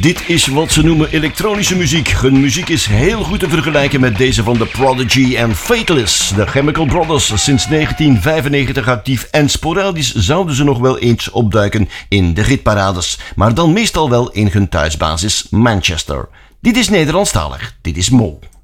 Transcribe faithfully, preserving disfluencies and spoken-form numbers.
Dit is wat ze noemen elektronische muziek. Hun muziek is heel goed te vergelijken met deze van The Prodigy en Fatalist. De Chemical Brothers, sinds negentien vijfennegentig actief en sporadisch zouden ze nog wel eens opduiken in de hitparades. Maar dan meestal wel in hun thuisbasis Manchester. Dit is Nederlandstalig, dit is Mo.